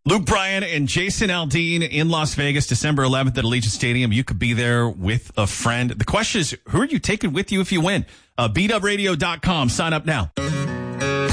Luke Bryan and Jason Aldean in Las Vegas, December 11th at Allegiant Stadium. You could be there with a friend. The question is, who are you taking with you if you win? BWradio.com. Sign up now.